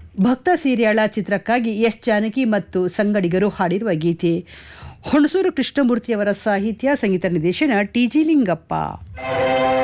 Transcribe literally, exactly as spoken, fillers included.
ಭಕ್ತ ಸೀರಿಯಾಳ ಚಿತ್ರಕ್ಕಾಗಿ ಎಸ್ ಜಾನಕಿ ಮತ್ತು ಸಂಗಡಿಗರು ಹಾಡಿರುವ ಗೀತೆ. ಹುಣಸೂರು ಕೃಷ್ಣಮೂರ್ತಿಯವರ ಸಾಹಿತ್ಯ, ಸಂಗೀತ ನಿರ್ದೇಶನ ಟಿ ಜಿ ಲಿಂಗಪ್ಪ.